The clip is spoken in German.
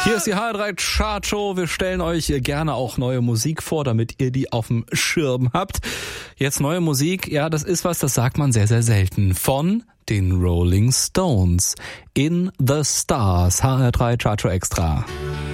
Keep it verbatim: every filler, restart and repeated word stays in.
Hier ist die H R drei Chart Show. Wir stellen euch gerne auch neue Musik vor, damit ihr die auf dem Schirm habt. Jetzt neue Musik, ja, das ist was, das sagt man sehr, sehr selten. Von den Rolling Stones. In the Stars. H R drei Chart Show Extra.